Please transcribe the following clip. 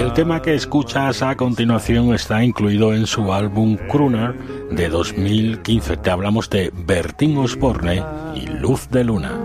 El tema que escuchas a continuación está incluido en su álbum Crooner de 2015. Te hablamos de Bertín Osborne y Luz de Luna.